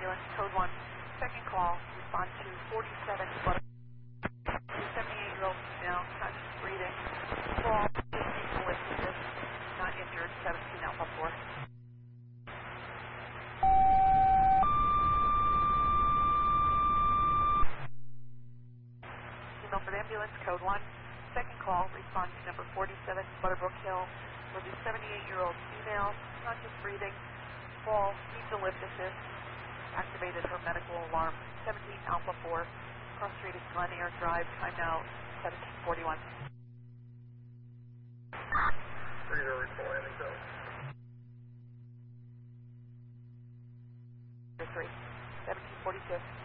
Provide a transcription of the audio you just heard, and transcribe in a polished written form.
ambulance, code 1. Second call, respond to 47 Butterfield. 78-year-old female, conscious breathing. Fall, with assist, not injured, 17 Alpha 4. Signal for the ambulance, code 1. Second call, respond to number 47 Butterbrook Hill, with a 78-year-old female, conscious breathing. Fall, needs a lift assist. Activated her medical alarm, 17 Alpha 4. Cross Street is Glen Air Drive, time now 1741. Reader report landing zone. 3, 1742.